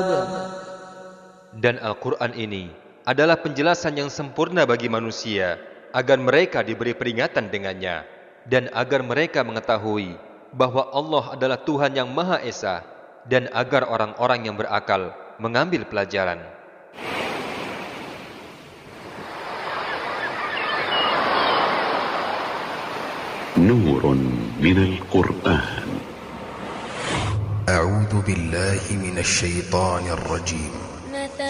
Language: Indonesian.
Dan Al-Quran ini adalah penjelasan yang sempurna bagi manusia, agar mereka diberi peringatan dengannya, dan agar mereka mengetahui bahwa Allah adalah Tuhan yang Maha Esa, dan agar orang-orang yang berakal mengambil pelajaran. نور من القرآن. أعوذ بالله من الشيطان الرجيم.